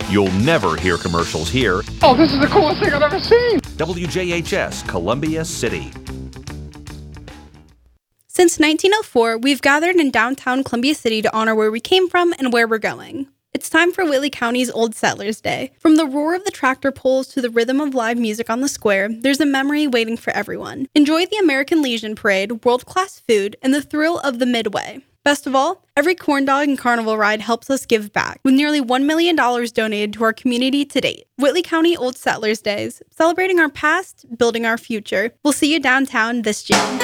You'll never hear commercials here. Oh, this is the coolest thing I've ever seen! WJHS, Columbia City. Since 1904, we've gathered in downtown Columbia City to honor where we came from and where we're going. It's time for Whitley County's Old Settlers Day. From the roar of the tractor pulls to the rhythm of live music on the square, there's a memory waiting for everyone. Enjoy the American Legion Parade, world-class food, and the thrill of the Midway. Best of all, every corn dog and carnival ride helps us give back, with nearly $1 million donated to our community to date. Whitley County Old Settlers Days, celebrating our past, building our future. We'll see you downtown this June.